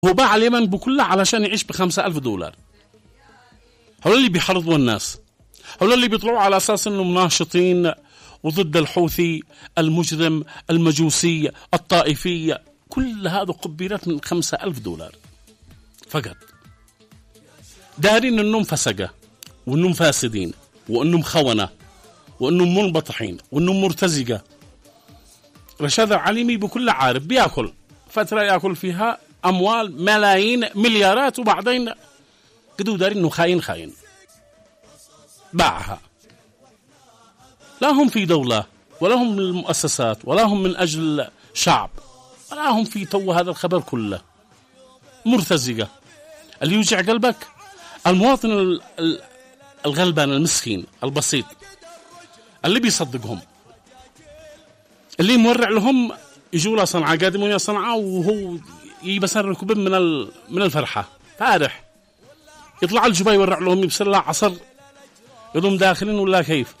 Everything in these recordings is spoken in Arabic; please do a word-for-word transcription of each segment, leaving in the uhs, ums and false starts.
هو باع اليمن بكلها علشان يعيش بخمسة ألف دولار. هؤلاء اللي بيحرضوا الناس، هؤلاء اللي بيطلعوا على أساس أنهم ناشطين وضد الحوثي المجرم المجوسي الطائفي، كل هذا قبيلات من خمسة ألف دولار فقط. دارين أنهم فسقة وأنهم فاسدين وأنهم خونة وأنهم منبطحين وأنهم مرتزقة. رشاد العليمي بكل عارف بيأكل فترة يأكل فيها أموال ملايين مليارات، وبعدين قدوا دارين أنه خاين خاين باعها. لا هم في دولة ولا هم من المؤسسات ولا هم من أجل شعب ولا هم في تو هذا الخبر كله. مرتزقة. اللي يوجع قلبك المواطن الغلبان المسكين البسيط اللي بيصدقهم، اللي مورع لهم يجوا له صنعاء قادمون يا صنعاء وهو يبسر ركبهم من من الفرحة فارح، يطلع الجباي يورع لهم يبسر له عصر يضم داخلين ولا كيف.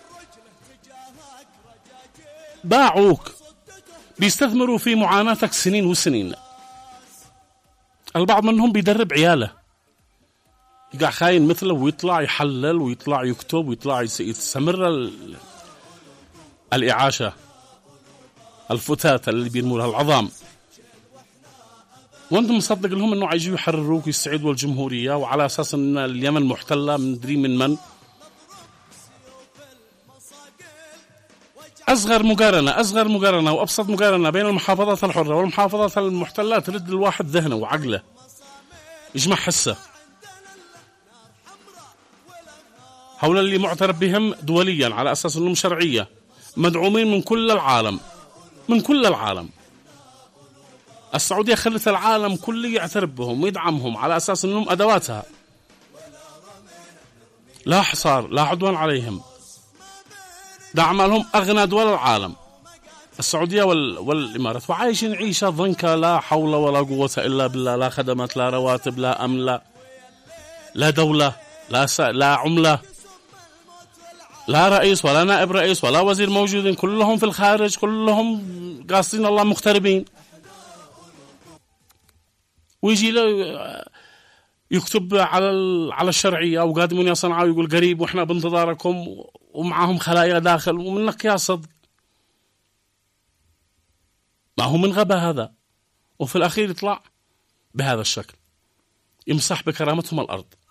باعوك بيستثمروا في معاناتك سنين وسنين. البعض منهم بيدرب عياله يقع خاين مثله ويطلع يحلل ويطلع يكتب ويطلع يستمر الإعاشة الفتات اللي بيرموا لها العظام، وانتم مصدق لهم انه عايزوا يحرروك ويستعيدوا الجمهورية وعلى اساس ان اليمن محتلة من دري من من. اصغر مقارنة اصغر مقارنة وابسط مقارنة بين المحافظات الحرة والمحافظات المحتلة ترد الواحد ذهنه وعقله يجمع حسه. هؤلاء اللي معترف بهم دوليا على اساس انهم شرعية، مدعومين من كل العالم من كل العالم. السعودية خلت العالم كله يعترف بهم ويدعمهم على أساس أنهم أدواتها، لا حصار لا عدوان عليهم. دعم لهم أغنى دول العالم السعودية والإمارات، وعايشين عيشة ضنكة لا حول ولا قوة إلا بالله. لا خدمات لا رواتب لا أمن لا, لا دولة لا, س... لا عملة لا رئيس ولا نائب رئيس ولا وزير موجودين، كلهم في الخارج، كلهم قاصدين الله مغتربين. ويجي له يكتب على على الشرعية وقادمون يا صنعاء ويقول قريب وإحنا بانتظاركم، ومعهم خلايا داخل ومنك يا صدق. ما هو من غبا هذا، وفي الأخير يطلع بهذا الشكل يمسح بكرامتهم الأرض.